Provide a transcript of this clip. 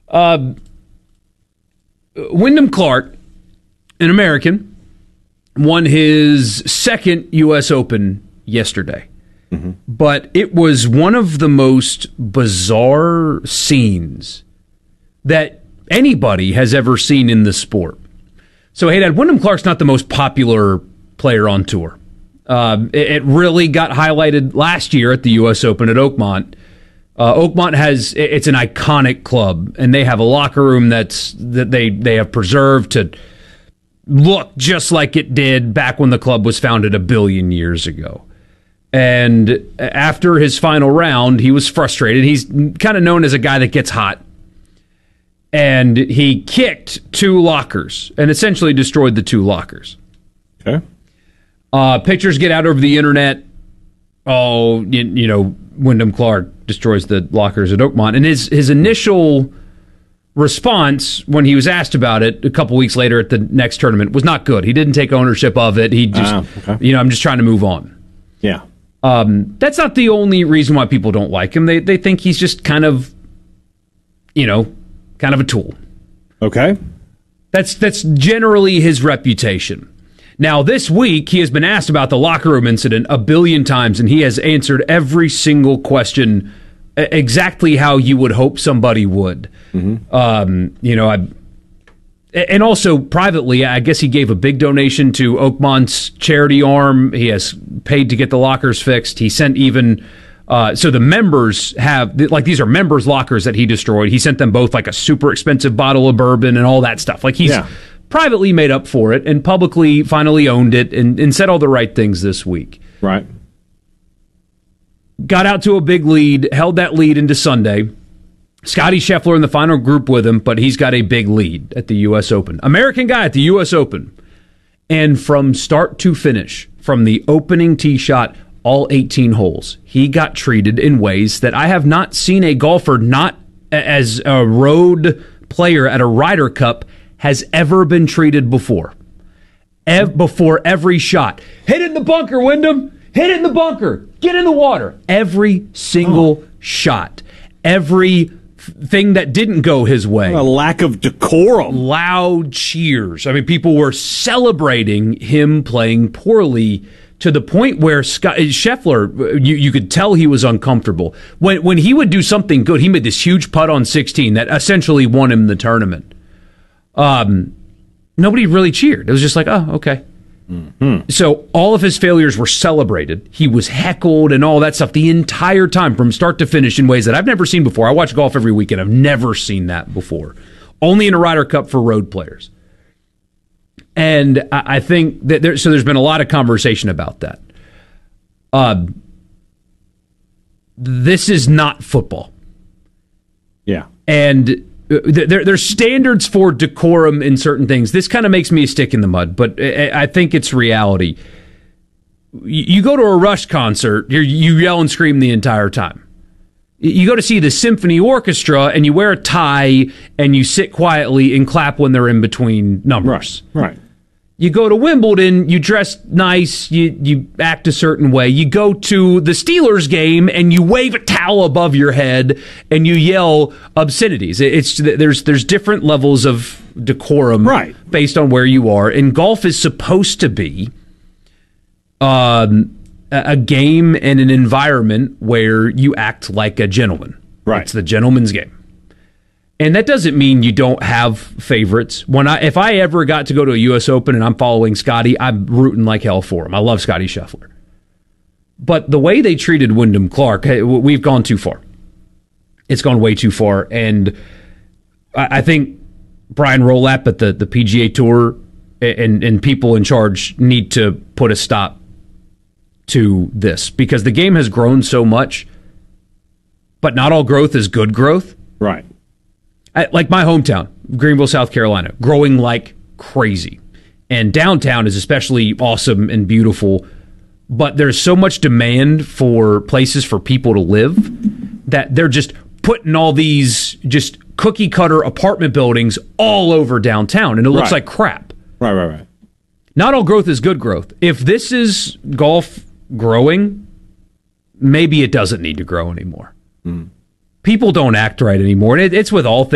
Wyndham Clark, an American, won his second U.S. Open yesterday. Mm-hmm. But it was one of the most bizarre scenes that anybody has ever seen in the sport. So, hey, Dad, Wyndham Clark's not the most popular player on tour. It really got highlighted last year at the U.S. Open at Oakmont. Oakmont it's an iconic club, and they have a locker room that they have preserved to look just like it did back when the club was founded 1 billion years ago. And after his final round, he was frustrated. He's kind of known as a guy that gets hot. And he kicked 2 lockers and essentially destroyed the 2 lockers. Okay. Pictures get out over the internet. Oh, Wyndham Clark destroys the lockers at Oakmont. And his initial response when he was asked about it a couple weeks later at the next tournament was not good. He didn't take ownership of it. He just, I'm just trying to move on. Yeah. That's not the only reason why people don't like him. They think he's just kind of a tool. Okay. That's generally his reputation. Now, this week, he has been asked about the locker room incident 1 billion times, and he has answered every single question exactly how you would hope somebody would. Mm-hmm. And also, privately, I guess he gave a big donation to Oakmont's charity arm. He has paid to get the lockers fixed. He sent even... so the members have, these are members' lockers that he destroyed. He sent them both, a super expensive bottle of bourbon and all that stuff. He's privately made up for it and publicly finally owned it and said all the right things this week. Right. Got out to a big lead, held that lead into Sunday. Scottie Scheffler in the final group with him, but he's got a big lead at the U.S. Open. American guy at the U.S. Open. And from start to finish, from the opening tee shot, all 18 holes, he got treated in ways that I have not seen a golfer, not as a road player at a Ryder Cup, has ever been treated before. Before every shot. Hit it in the bunker, Wyndham. Hit it in the bunker. Get in the water. Every single shot. Every thing that didn't go his way. A lack of decorum. Loud cheers. I mean, people were celebrating him playing poorly to the point where Scheffler, you could tell he was uncomfortable. When he would do something good, he made this huge putt on 16 that essentially won him the tournament. Nobody really cheered. It was just like, oh, okay. Mm-hmm. So all of his failures were celebrated. He was heckled and all that stuff the entire time from start to finish in ways that I've never seen before. I watch golf every weekend. I've never seen that before. Only in a Ryder Cup for road players. And I think that there's been a lot of conversation about that. This is not football. Yeah. And there's standards for decorum in certain things. This kind of makes me a stick in the mud, but I think it's reality. You go to a Rush concert, you yell and scream the entire time. You go to see the symphony orchestra, and you wear a tie, and you sit quietly and clap when they're in between numbers. Right. You go to Wimbledon, you dress nice, you act a certain way. You go to the Steelers game and you wave a towel above your head and you yell obscenities. There's different levels of decorum based on where you are. And golf is supposed to be a game and an environment where you act like a gentleman. Right. It's the gentleman's game. And that doesn't mean you don't have favorites. If I ever got to go to a U.S. Open and I'm following Scotty, I'm rooting like hell for him. I love Scottie Scheffler. But the way they treated Wyndham Clark, we've gone too far. It's gone way too far. And I think Brian Rolap at the PGA Tour and people in charge need to put a stop to this. Because the game has grown so much, but not all growth is good growth. Right. Like my hometown, Greenville, South Carolina, growing like crazy. And downtown is especially awesome and beautiful. But there's so much demand for places for people to live that they're just putting all these just cookie cutter apartment buildings all over downtown. And it looks like crap. Right. Not all growth is good growth. If this is golf growing, maybe it doesn't need to grow anymore. People don't act right anymore. And it's with all things.